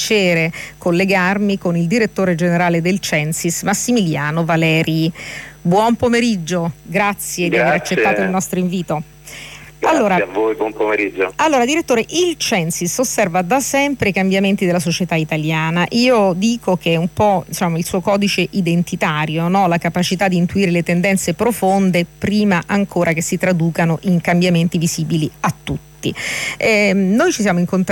piacere collegarmi con il direttore generale del Censis, Massimiliano Valeri. Buon pomeriggio, grazie di aver accettato il nostro invito. Grazie a voi, buon pomeriggio. Allora, direttore, il Censis osserva da sempre i cambiamenti della società italiana. Io dico che è un po', il suo codice identitario, no? La capacità di intuire le tendenze profonde prima ancora che si traducano in cambiamenti visibili a tutti. Noi ci siamo incontrati